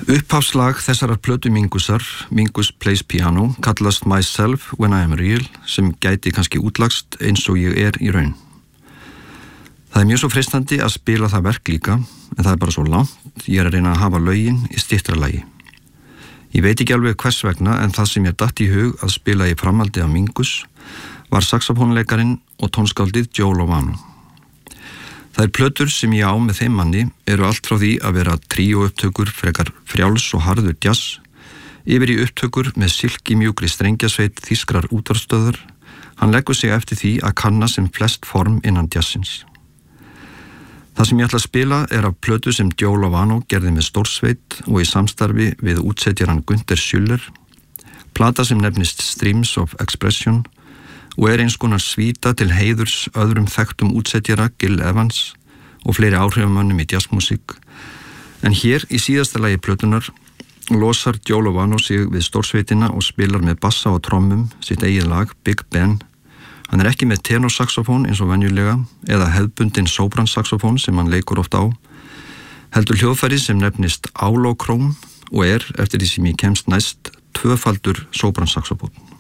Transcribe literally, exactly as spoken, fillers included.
Upphafslag þessarar plötu Mingusar, Mingus Plays Piano, kallast Myself When I Am Real, sem gæti kannski útlagst eins og ég er í raun. Það er mjög svo freistandi að spila það verk líka, en það er bara svo langt, ég er að reyna að hafa lögin í styttra lagi. Ég veit ekki alveg hvers vegna, en það sem ég datt í hug að spila í framhaldi af Mingus var saxofónleikarin og tónskáldið Joe Lovano. Það er plötur sem ég á með þeim manni eru allt frá því að vera tríó upptökur frekar frjáls og harður jazz, yfir í upptökur með silki mjúkri strengjasveit þýskrar útvarpsstöðvar. Hann leggur sig eftir því að kanna sem flest form innan jazzins. Það sem ég ætla að spila er af plötu sem Joe Lovano gerði með stórsveit og í samstarfi við útsetjaran Günther Schüller, plata sem nefnist Streams of Expression og er eins konar svíta til heiðurs öðrum þekktum útsetjara Gil Evans og fleiri áhrifamönnum í jazzmusík. En hér í síðasta lagi plötunar losar Joe Lovano sig við stórsveitina og spilar með bassa og trommum sitt eigið lag Big Ben. Hann er ekki með tenorsaxofón eins og venjulega eða hefðbundin sopransaxofón sem hann leikur oft á, heldur hljóðfæri sem nefnist Aulokróm og er, eftir því sem ég kemst næst, tvöfaldur sopransaxofón.